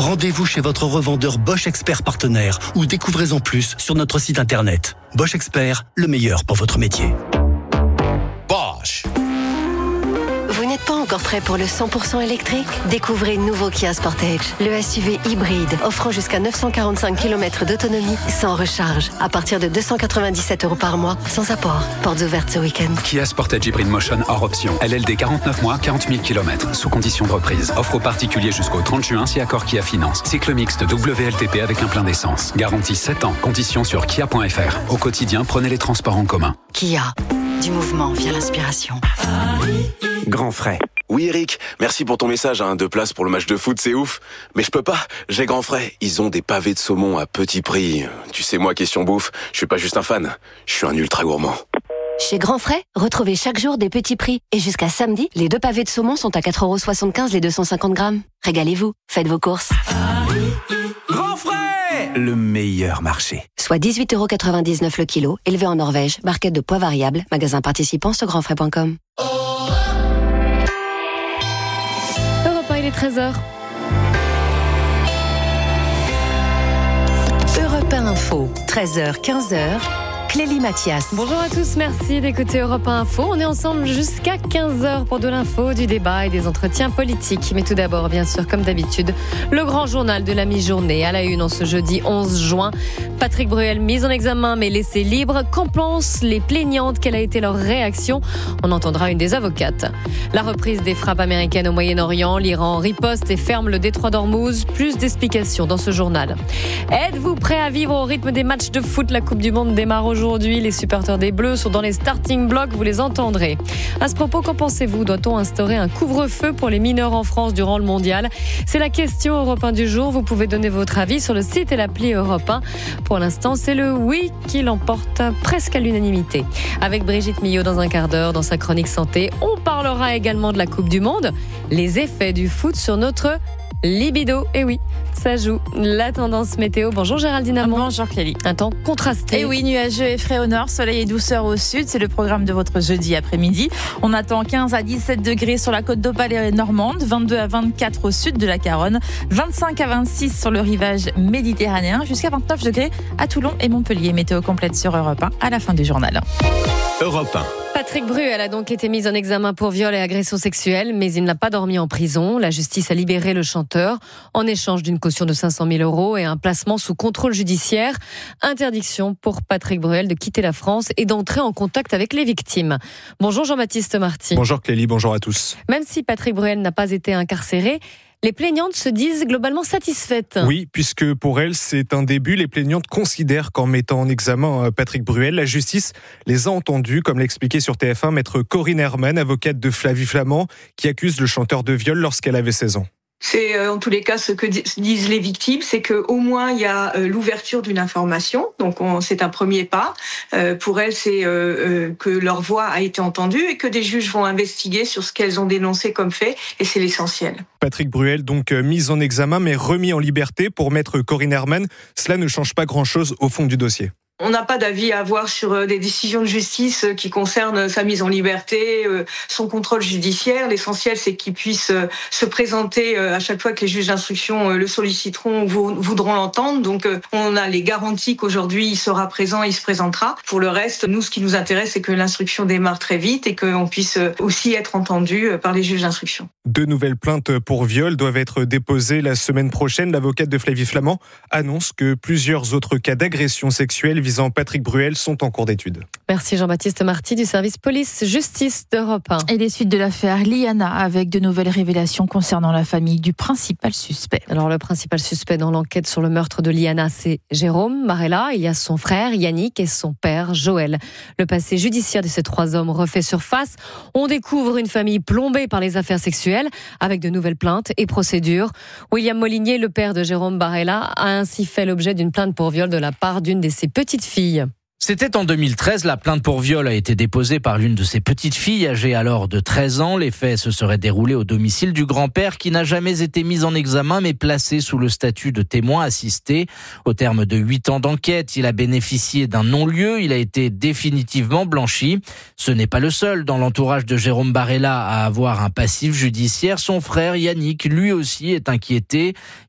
Rendez-vous chez votre revendeur Bosch Expert partenaire ou découvrez en plus sur notre site internet. Bosch Expert, le meilleur pour votre métier. Bosch. Vous n'êtes pas encore prêt pour le 100% électrique ? Découvrez le nouveau Kia Sportage, le SUV hybride offrant jusqu'à 945 km d'autonomie sans recharge, à partir de 297 € par mois, sans apport. Portes ouvertes ce week-end. Kia Sportage Hybrid Motion hors option. LLD 49 mois, 40 000 km, sous condition de reprise. Offre aux particuliers jusqu'au 30 juin si accord Kia Finance. Cycle mixte WLTP avec un plein d'essence. Garantie 7 ans. Conditions sur kia.fr. Au quotidien, prenez les transports en commun. Kia. Du mouvement via l'inspiration. Grand frais. Oui Eric, merci pour ton message, 2 places pour le match de foot, c'est ouf. Mais je peux pas, j'ai Grand Frais. Ils ont des pavés de saumon à petit prix. Tu sais moi, question bouffe, je suis pas juste un fan, je suis un ultra gourmand. Chez Grand Frais, retrouvez chaque jour des petits prix. Et jusqu'à samedi, les 2 pavés de saumon sont à 4,75 € les 250 grammes. Régalez-vous, faites vos courses. Grand Frais, le meilleur marché. Soit 18,99 € le kilo, élevé en Norvège, barquette de poids variable, magasin participant sur grandfrais.com. Il est 13h. Europe 1 Info, 13h, 15h. Clélie Mathias. Bonjour à tous, merci d'écouter Europe 1 Info. On est ensemble jusqu'à 15h pour de l'info, du débat et des entretiens politiques. Mais tout d'abord, bien sûr, comme d'habitude, le grand journal de la mi-journée. À la une, en ce jeudi 11 juin, Patrick Bruel mise en examen mais laissé libre. Qu'en pensent les plaignantes? Quelle a été leur réaction? On entendra une des avocates. La reprise des frappes américaines au Moyen-Orient. L'Iran riposte et ferme le détroit d'Ormuz. Plus d'explications dans ce journal. Êtes-vous prêt à vivre au rythme des matchs de foot? La Coupe du Monde démarre aujourd'hui. Les supporters des Bleus sont dans les starting blocks, vous les entendrez. À ce propos, qu'en pensez-vous? Doit-on instaurer un couvre-feu pour les mineurs en France durant le mondial? C'est la question Europe 1 du jour. Vous pouvez donner votre avis sur le site et l'appli Europe 1. Pour l'instant, c'est le oui qui l'emporte presque à l'unanimité. Avec Brigitte Millot dans un quart d'heure, dans sa chronique santé, on parlera également de la Coupe du Monde, les effets du foot sur notre libido. Et oui, ça joue. La tendance météo. Bonjour Géraldine Amand. Bonjour Clélie. Un temps contrasté. Et oui, nuageux et frais au nord, soleil et douceur au sud. C'est le programme de votre jeudi après-midi. On attend 15 à 17 degrés sur la côte d'Opale et normande, 22 à 24 au sud de la Caronne, 25 à 26 sur le rivage méditerranéen, jusqu'à 29 degrés à Toulon et Montpellier. Météo complète sur Europe 1 à la fin du journal. Europe 1. Patrick Bruel a donc été mis en examen pour viol et agression sexuelle, mais il n'a pas dormi en prison. La justice a libéré le chanteur en échange d'une caution de 500 000 € et un placement sous contrôle judiciaire. Interdiction pour Patrick Bruel de quitter la France et d'entrer en contact avec les victimes. Bonjour Jean-Baptiste Marty. Bonjour Clélie, bonjour à tous. Même si Patrick Bruel n'a pas été incarcéré, les plaignantes se disent globalement satisfaites. Oui, puisque pour elles, c'est un début. Les plaignantes considèrent qu'en mettant en examen Patrick Bruel, la justice les a entendues, comme l'expliquait sur TF1 maître Corinne Herman, avocate de Flavie Flament, qui accuse le chanteur de viol lorsqu'elle avait 16 ans. C'est en tous les cas ce que disent les victimes, c'est que au moins il y a l'ouverture d'une information, donc c'est un premier pas. Pour elles, c'est que leur voix a été entendue et que des juges vont investiguer sur ce qu'elles ont dénoncé comme fait, et c'est l'essentiel. Patrick Bruel, donc mis en examen mais remis en liberté pour maître Corinne Herman, cela ne change pas grand-chose au fond du dossier. On n'a pas d'avis à avoir sur des décisions de justice qui concernent sa mise en liberté, son contrôle judiciaire. L'essentiel, c'est qu'il puisse se présenter à chaque fois que les juges d'instruction le solliciteront ou voudront l'entendre. Donc, on a les garanties qu'aujourd'hui, il sera présent, il se présentera. Pour le reste, nous, ce qui nous intéresse, c'est que l'instruction démarre très vite et qu'on puisse aussi être entendu par les juges d'instruction. 2 nouvelles plaintes pour viol doivent être déposées la semaine prochaine. L'avocate de Flavie Flament annonce que plusieurs autres cas d'agression sexuelle visant Patrick Bruel sont en cours d'étude. Merci Jean-Baptiste Marty du service police-justice d'Europe 1. Et les suites de l'affaire Liana avec de nouvelles révélations concernant la famille du principal suspect. Alors le principal suspect dans l'enquête sur le meurtre de Liana, c'est Jérôme Barella. Il y a son frère Yannick et son père Joël. Le passé judiciaire de ces 3 hommes refait surface. On découvre une famille plombée par les affaires sexuelles avec de nouvelles plaintes et procédures. William Molinier, le père de Jérôme Barella, a ainsi fait l'objet d'une plainte pour viol de la part d'une de ses petites filles. C'était en 2013, la plainte pour viol a été déposée par l'une de ses petites filles, âgée alors de 13 ans. Les faits se seraient déroulés au domicile du grand-père qui n'a jamais été mis en examen mais placé sous le statut de témoin assisté. Au terme de 8 ans d'enquête, il a bénéficié d'un non-lieu, il a été définitivement blanchi. Ce n'est pas le seul dans l'entourage de Jérôme Barella à avoir un passif judiciaire. Son frère Yannick, lui aussi, est inquiété.